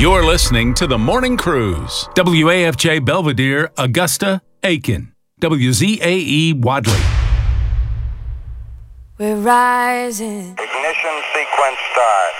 You're listening to The Morning Cruise. WAFJ Belvedere, Augusta, Aiken. WZAE Wadley. We're rising. Ignition sequence start.